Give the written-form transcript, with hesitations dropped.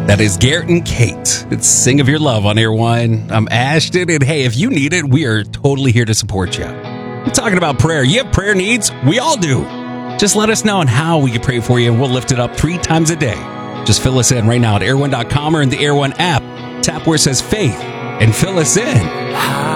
That is Garrett and Kate. It's Sing of Your Love on Air One. I'm Ashton, and hey, if you need it, we are totally here to support you. I'm talking about prayer. You have prayer needs? We all do. Just let us know on how we can pray for you, and we'll lift it up 3 times a day. Just fill us in right now at air1.com or in the Air One app. Tap where it says faith and fill us in.